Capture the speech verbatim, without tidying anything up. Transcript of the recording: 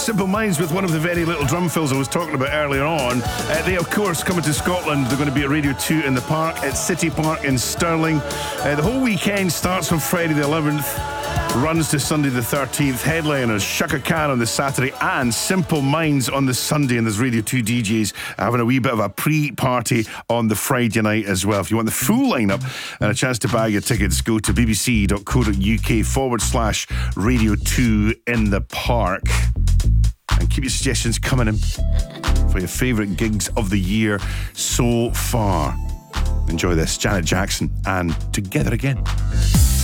Simple Minds with one of the very little drum fills I was talking about earlier on. Uh, they, of course, coming to Scotland. They're going to be at Radio two in the Park, at City Park in Stirling. Uh, the whole weekend starts on Friday the eleventh, runs to Sunday the thirteenth. Headliners, Shaka Khan on the Saturday and Simple Minds on the Sunday. And there's Radio two D Js having a wee bit of a pre-party on the Friday night as well. If you want the full lineup and a chance to buy your tickets, go to bbc.co.uk forward slash Radio two in the Park. And keep your suggestions coming in for your favourite gigs of the year so far. Enjoy this, Janet Jackson and Together Again.